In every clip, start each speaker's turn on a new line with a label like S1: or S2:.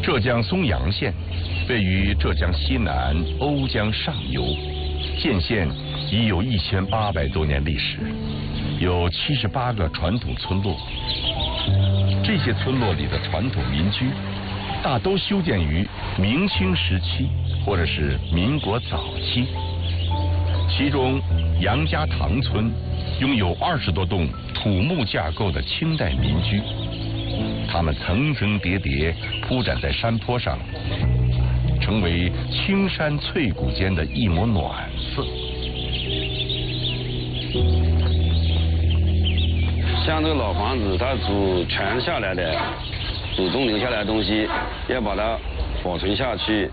S1: 浙江松阳县位于浙江西南瓯江上游，建县已有1800多年历史，有78个传统村落。这些村落里的传统民居大都修建于明清时期或者是民国早期，其中杨家塘村拥有20多栋土木架构的清代民居，它们层层叠叠铺展在山坡上，成为青山翠谷间的一抹暖色。
S2: 像这个老房子，它祖传下来的、祖宗留下来的东西，要把它保存下去。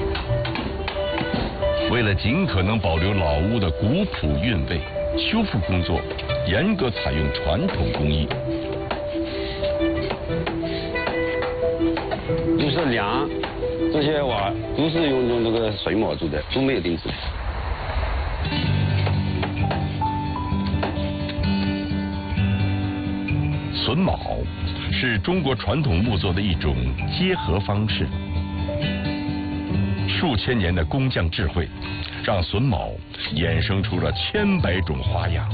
S1: 为了尽可能保留老屋的古朴韵味，修复工作严格采用传统工艺。
S2: 就是梁这些瓦都是用这个榫卯做的，都没有钉子。
S1: 榫卯是中国传统木作的一种结合方式。数千年的工匠智慧，让榫卯衍生出了千百种花样。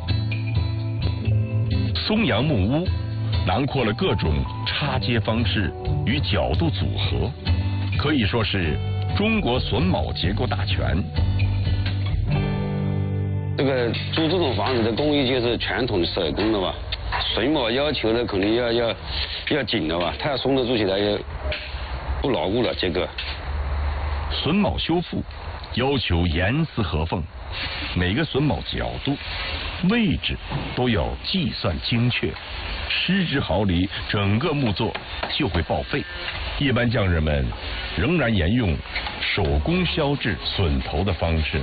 S1: 松阳木屋囊括了各种插接方式与角度组合，可以说是中国榫卯结构大全。
S2: 这个租这种房子的工艺就是传统手工的吧，榫卯要求的肯定要紧的吧，太松的做起来也不牢固了结构。
S1: 榫卯修复要求严丝合缝，每个榫卯角度、位置都要计算精确，失之毫厘，整个木作就会报废。一般匠人们仍然沿用手工削制榫头的方式。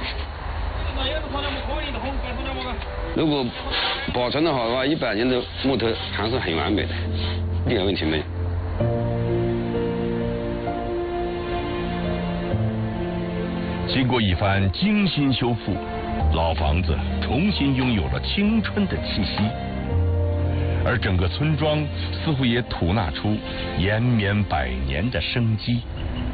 S2: 如果保存的好的话，100年的木头还是很完美的，一点问题没有。
S1: 经过一番精心修复，老房子重新拥有了青春的气息，而整个村庄似乎也吐纳出延绵100年的生机。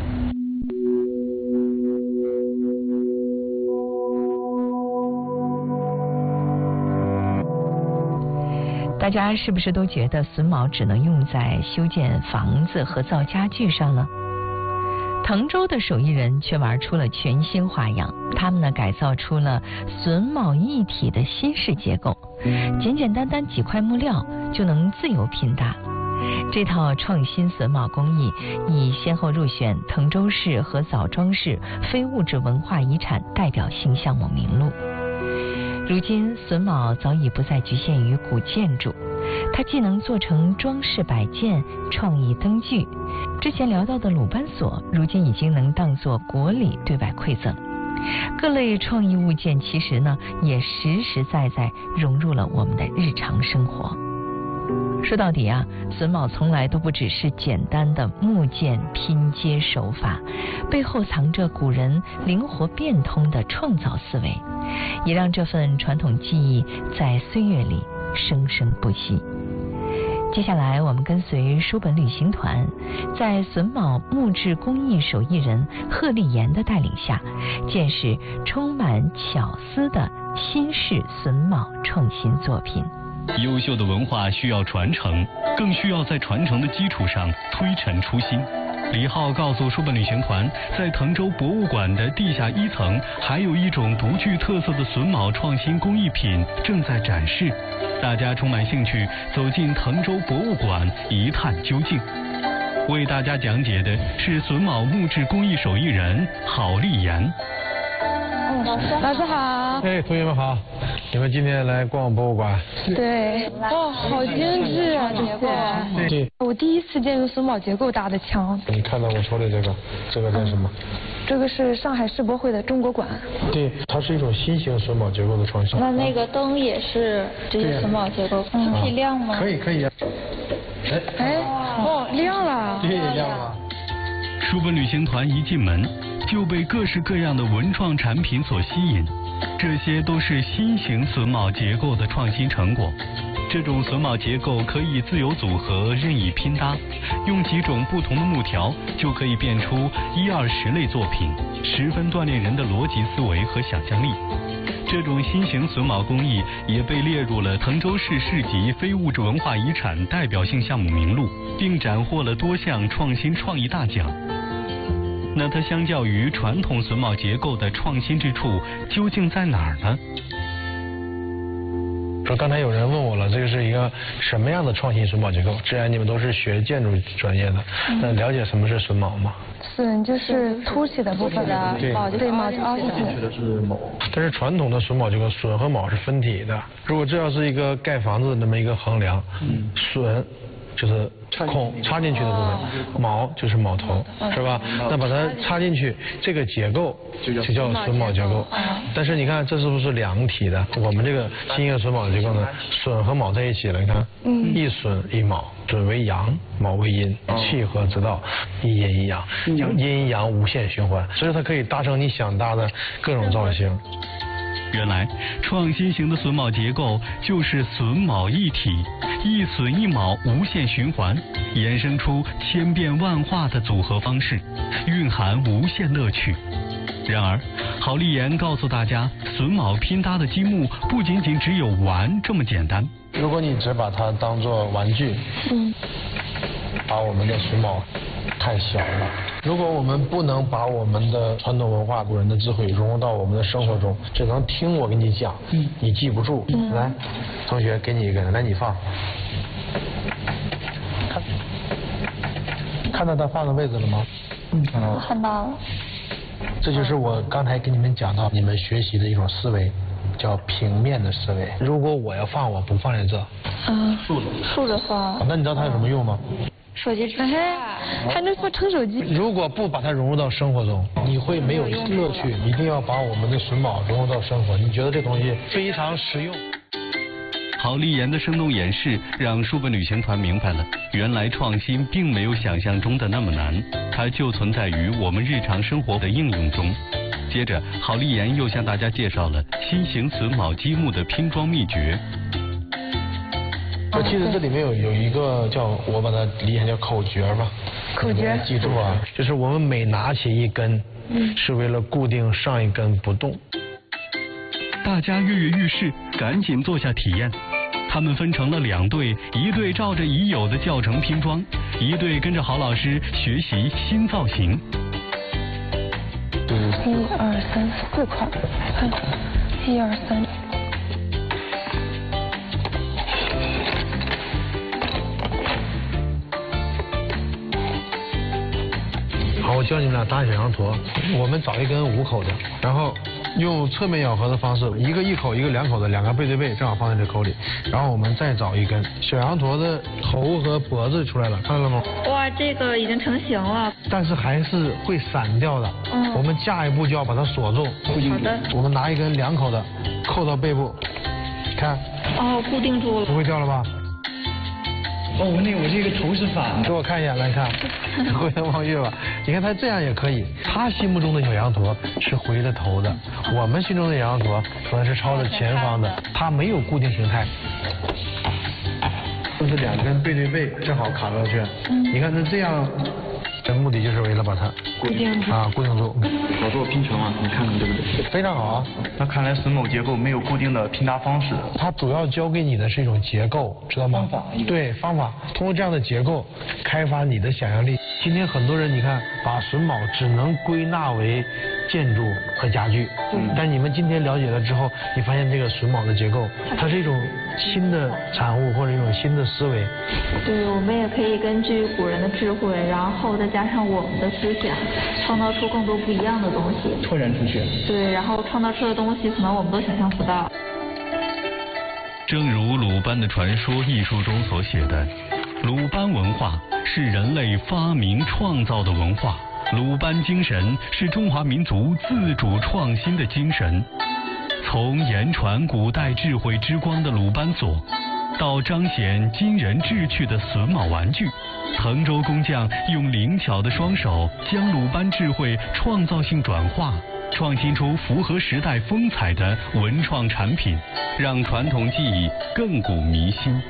S3: 大家是不是都觉得榫卯只能用在修建房子和造家具上呢？滕州的手艺人却玩出了全新花样，他们呢改造出了榫卯一体的新式结构，简简单单几块木料就能自由拼搭。这套创新榫卯工艺已先后入选滕州市和枣庄市非物质文化遗产代表性项目名录。如今榫卯早已不再局限于古建筑，它既能做成装饰摆件、创意灯具，之前聊到的鲁班锁如今已经能当作国礼对外馈赠。各类创意物件其实呢也实实在在融入了我们的日常生活。说到底啊，榫卯从来都不只是简单的木件拼接手法，背后藏着古人灵活变通的创造思维，也让这份传统技艺在岁月里生生不息。接下来我们跟随书本旅行团，在榫卯木质工艺手艺人贺丽妍的带领下，见识充满巧思的新式榫卯创新作品。
S4: 优秀的文化需要传承，更需要在传承的基础上推陈出新。李浩告诉书本旅行团，在滕州博物馆的地下1层，还有一种独具特色的榫卯创新工艺品正在展示。大家充满兴趣走进滕州博物馆一探究竟。为大家讲解的是榫卯木质工艺手艺人郝丽妍。
S5: 老师好。
S6: 哎，同学们好，你们今天来逛博物馆？
S5: 对。哇，好精致啊，这些。
S6: 对。
S5: 我第一次见用榫卯结构搭的墙。
S6: 你看到我说的这个叫什么？
S5: 这个是上海世博会的中国馆。
S6: 对，它是一种新型榫卯结构的创新。
S7: 那个灯也是这些榫卯结构，可以亮吗？
S6: 可以啊。
S5: 哦，亮了。
S6: 对，亮了。
S4: 书本旅行团一进门就被各式各样的文创产品所吸引，这些都是新型榫卯结构的创新成果。 这种榫卯结构可以自由组合、任意拼搭，用几种不同的木条就可以变出10-20类作品，十分锻炼人的逻辑思维和想象力。这种新型榫卯工艺也被列入了滕州市市级非物质文化遗产代表性项目名录，并斩获了多项创新创意大奖。那它相较于传统榫卯结构的创新之处究竟在哪儿呢？
S6: 说刚才有人问我了，这个是一个什么样的创新榫卯结构？既然你们都是学建筑专业的，那了解什么是榫卯吗？
S5: 榫就是凸起的部分的，
S6: 对，
S5: 卯就是凹进去的。
S6: 但是传统的榫卯结构，榫和卯是分体的。如果这要是一个盖房子的那么一个横梁，榫就是孔插进去的部分，卯就是卯头，是吧？那把它插进去，这个结构就叫榫卯结构。但是你看，这是不是两体的？我们这个新型榫卯结构呢，榫和卯在一起了，你看，一榫一卯，榫为阳，卯为阴，契合之道，一阴一阳，阴阳无限循环，所以它可以搭成你想搭的各种造型。
S4: 原来创新型的榫卯结构就是榫卯一体，一榫一卯无限循环，衍生出千变万化的组合方式，蕴含无限乐趣。然而郝丽妍告诉大家，榫卯拼搭的积木不仅仅只有玩这么简单。
S6: 如果你只把它当作玩具，把我们的榫卯太小了。如果我们不能把我们的传统文化、古人的智慧融入到我们的生活中，只能听我给你讲，你记不住。来，同学，给你一个，来你放。看到他放的位置了吗？
S7: 看到了。
S6: 这就是我刚才跟你们讲到，你们学习的一种思维，叫平面的思维。如果我要放，我不放在这，
S7: 竖着放。
S6: 那你知道它有什么用吗？
S7: 手机支还能放成手机。
S6: 如果不把它融入到生活中，你会没有乐趣。一定要把我们的榫卯融入到生活。你觉得这东西非常实用。
S4: 郝丽妍的生动演示让书本旅行团明白了，原来创新并没有想象中的那么难，它就存在于我们日常生活的应用中。接着，郝丽妍又向大家介绍了新型榫卯积木的拼装秘诀。
S6: 我记得这里面有一个叫，我把它理解叫口诀吧。口诀。记住啊，就是我们每拿起一根，是为了固定上一根不动。
S4: 大家跃跃欲试，赶紧坐下体验。他们分成了2队，一队照着已有的教程拼装，一队跟着郝老师学习新造型。
S5: 1、2、3、4块，看，1、2、3。
S6: 好，我教你们俩搭小羊驼。我们找一根5口的，然后用侧面咬合的方式，一个1口，一个2口的，2个背对背，正好放在这口里。然后我们再找一根小羊驼的头和脖子出来了，看到了吗？
S7: 哇，这个已经成型了。
S6: 但是还是会散掉的。我们下一步就要把它锁住。
S7: 好的。
S6: 我们拿一根2口的，扣到背部，看。
S7: 哦，固定住了。
S6: 不会掉了吧？
S8: 哦，我这个头是反的。
S6: 给我看一眼，来看，回头望月吧。你看他这样也可以，他心目中的小羊驼是回着头的，我们心中的小羊驼可能是朝着前方的，它没有固定形态。就是2根背对背，正好卡过去。你看它这样，这目的就是为了把它
S5: 固定住
S6: 固定住。
S8: 好做拼成啊，你看看对不对？
S6: 非常好啊。
S8: 那看来榫卯结构没有固定的拼搭方式。
S6: 它主要教给你的是一种结构，知道吗？
S8: 方法。对，
S6: 方法。通过这样的结构，开发你的想象力。今天很多人你看，把榫卯只能归纳为建筑和家具。但你们今天了解了之后，你发现这个榫卯的结构，它是一种新的产物或者一种新的思维。
S7: 对，我们也可以根据古人的智慧，然后再加上我们的思想，创造出更多不一样的东西。
S8: 拓展出去。
S7: 对，然后创造出的东西可能我们都想象不到。
S4: 正如鲁班的传说一书中所写的，鲁班文化是人类发明创造的文化，鲁班精神是中华民族自主创新的精神。从言传古代智慧之光的鲁班锁，到彰显今人志趣的榫卯玩具，滕州工匠用灵巧的双手将鲁班智慧创造性转化， 创新出符合时代风采的文创产品，让传统技艺亘古弥新。